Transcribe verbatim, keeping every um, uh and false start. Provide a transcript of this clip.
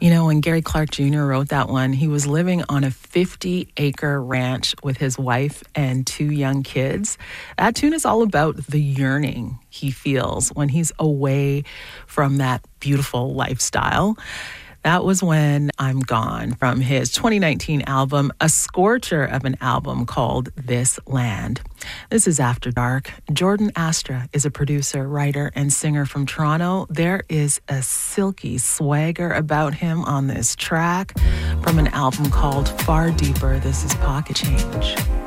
You know, when Gary Clark Junior wrote that one, he was living on a fifty-acre ranch with his wife and two young kids. That tune is all about the yearning he feels when he's away from that beautiful lifestyle. That was When I'm Gone from his twenty nineteen album, a scorcher of an album called This Land. This is After Dark. Jordan Astra is a producer, writer, and singer from Toronto. There is a silky swagger about him on this track from an album called Far Deeper. This is Pocket Change.